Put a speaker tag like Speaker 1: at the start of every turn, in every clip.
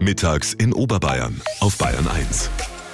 Speaker 1: Mittags in Oberbayern auf Bayern 1.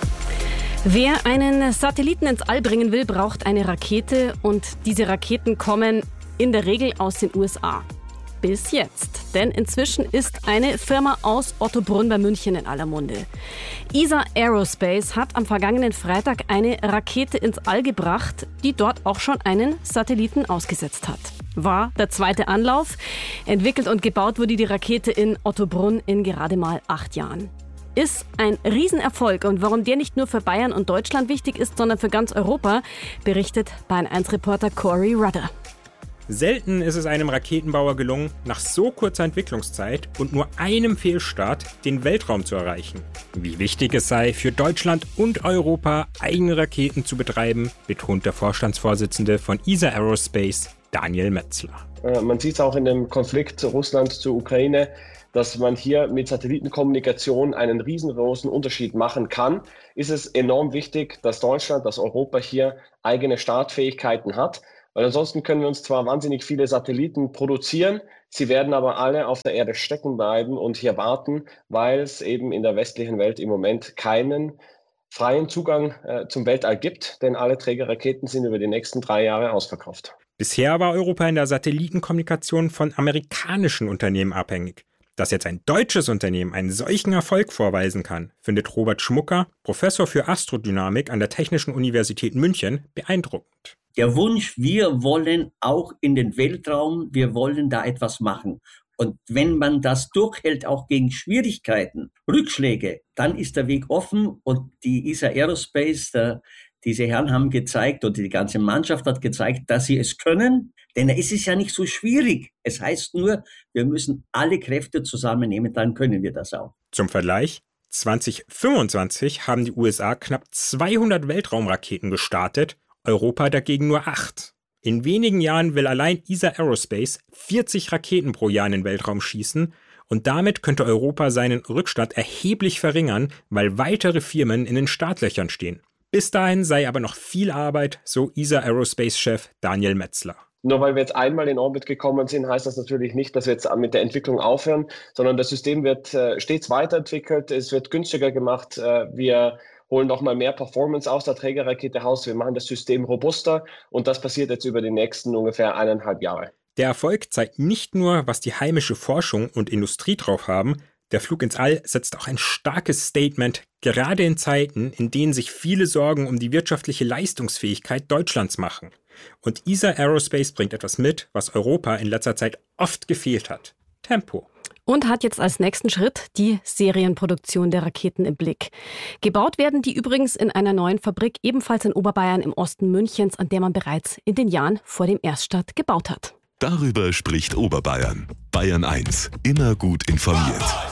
Speaker 2: Wer einen Satelliten ins All bringen will, braucht eine Rakete und diese Raketen kommen in der Regel aus den USA. Bis jetzt. Denn inzwischen ist eine Firma aus Ottobrunn bei München in aller Munde. ESA Aerospace hat am vergangenen Freitag eine Rakete ins All gebracht, die dort auch schon einen Satelliten ausgesetzt hat. War der zweite Anlauf. Entwickelt und gebaut wurde die Rakete in Ottobrunn in gerade mal 8 Jahren. Ist ein Riesenerfolg und warum der nicht nur für Bayern und Deutschland wichtig ist, sondern für ganz Europa, berichtet Bayern 1-Reporter Corey Rudder.
Speaker 3: Selten ist es einem Raketenbauer gelungen, nach so kurzer Entwicklungszeit und nur einem Fehlstart den Weltraum zu erreichen. Wie wichtig es sei, für Deutschland und Europa eigene Raketen zu betreiben, betont der Vorstandsvorsitzende von ESA Aerospace, Daniel Metzler.
Speaker 4: Man sieht es auch in dem Konflikt Russland zur Ukraine, dass man hier mit Satellitenkommunikation einen riesengroßen Unterschied machen kann. Ist es enorm wichtig, dass Deutschland, dass Europa hier eigene Startfähigkeiten hat. Weil ansonsten können wir uns zwar wahnsinnig viele Satelliten produzieren, sie werden aber alle auf der Erde stecken bleiben und hier warten, weil es eben in der westlichen Welt im Moment keinen freien Zugang zum Weltall gibt, denn alle Trägerraketen sind über die nächsten 3 Jahre ausverkauft.
Speaker 3: Bisher war Europa in der Satellitenkommunikation von amerikanischen Unternehmen abhängig. Dass jetzt ein deutsches Unternehmen einen solchen Erfolg vorweisen kann, findet Robert Schmucker, Professor für Astrodynamik an der Technischen Universität München, beeindruckend.
Speaker 5: Der Wunsch, wir wollen auch in den Weltraum, wir wollen da etwas machen. Und wenn man das durchhält, auch gegen Schwierigkeiten, Rückschläge, dann ist der Weg offen und die ESA Aerospace, diese Herren haben gezeigt und die ganze Mannschaft hat gezeigt, dass sie es können, denn es ist ja nicht so schwierig. Es heißt nur, wir müssen alle Kräfte zusammennehmen, dann können wir das auch.
Speaker 3: Zum Vergleich, 2025 haben die USA knapp 200 Weltraumraketen gestartet, Europa dagegen nur 8. In wenigen Jahren will allein ESA Aerospace 40 Raketen pro Jahr in den Weltraum schießen und damit könnte Europa seinen Rückstand erheblich verringern, weil weitere Firmen in den Startlöchern stehen. Bis dahin sei aber noch viel Arbeit, so ESA Aerospace-Chef Daniel Metzler.
Speaker 4: Nur weil wir jetzt einmal in Orbit gekommen sind, heißt das natürlich nicht, dass wir jetzt mit der Entwicklung aufhören, sondern das System wird stets weiterentwickelt, es wird günstiger gemacht, wir holen noch mal mehr Performance aus der Trägerrakete raus, wir machen das System robuster und das passiert jetzt über die nächsten ungefähr 1,5 Jahre.
Speaker 3: Der Erfolg zeigt nicht nur, was die heimische Forschung und Industrie drauf haben, der Flug ins All setzt auch ein starkes Statement, gerade in Zeiten, in denen sich viele Sorgen um die wirtschaftliche Leistungsfähigkeit Deutschlands machen. Und ESA Aerospace bringt etwas mit, was Europa in letzter Zeit oft gefehlt hat: Tempo.
Speaker 2: Und hat jetzt als nächsten Schritt die Serienproduktion der Raketen im Blick. Gebaut werden die übrigens in einer neuen Fabrik, ebenfalls in Oberbayern im Osten Münchens, an der man bereits in den Jahren vor dem Erststart gebaut hat.
Speaker 1: Darüber spricht Oberbayern. Bayern 1, immer gut informiert.